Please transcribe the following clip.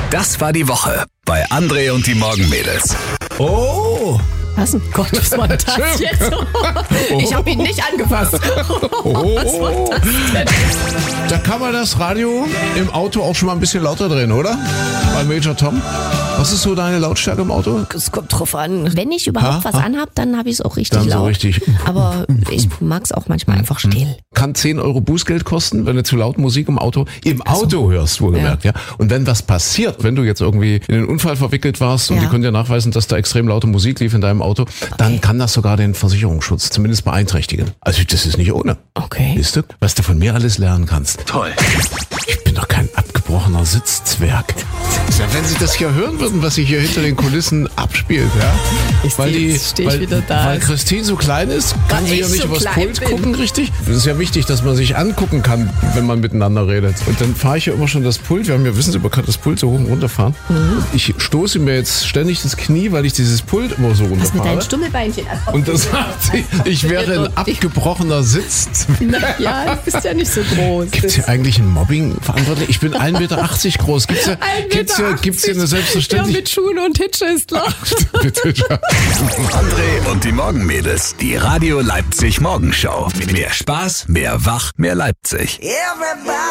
Das war die Woche bei André und die Morgenmädels. Oh! Was? Gott, was war das jetzt? Ich habe ihn nicht angefasst. Was war das denn? Da kann man das Radio im Auto auch schon mal ein bisschen lauter drehen, oder? Bei Major Tom. Was ist so deine Lautstärke im Auto? Es kommt drauf an. Wenn ich überhaupt was anhab, dann habe ich es auch richtig Dann laut. so richtig. Aber ich mag es auch manchmal einfach still. Kann 10 Euro Bußgeld kosten, wenn du zu laut Musik im Auto hörst, wohlgemerkt. Ja. Und wenn was passiert, wenn du jetzt irgendwie in einen Unfall verwickelt warst und die können dir nachweisen, dass da extrem laute Musik lief in deinem Auto, dann kann das sogar den Versicherungsschutz zumindest beeinträchtigen. Also das ist nicht ohne. Okay. Siehst du, was du von mir alles lernen kannst. Toll. Ich bin doch kein abgebrochener Sitzzwerg. Ja, wenn Sie das hier hören würden, was sich hier hinter den Kulissen abspielt, ja? Jetzt steh ich wieder da. Weil Christine so klein ist, kann sie ich ja nicht so übers klein Pult bin. gucken, richtig? Es ist ja wichtig, dass man sich angucken kann, wenn man miteinander redet. Und dann fahre ich ja immer schon das Pult, wir haben ja, wissen Sie, man kann das Pult so hoch und runter fahren. Ich stoße mir jetzt ständig das Knie, weil ich dieses Pult immer so Was mit deinen runterfahre. Stummelbeinchen? Und dann sagt sie, ich wäre ein abgebrochener Sitzzwerg. Ja, du bist ja nicht so groß. Gibt's hier eigentlich ein Mobbing verantwortlich? Ich bin 1,80 Meter groß. Gibt's hier eine Ja, Selbstverständlichkeit? mit Schuhen und Hitche ist klar. Bitte, ja. André und die Morgenmädels. Die Radio Leipzig Morgenshow. Mehr Spaß, mehr Wach, mehr Leipzig.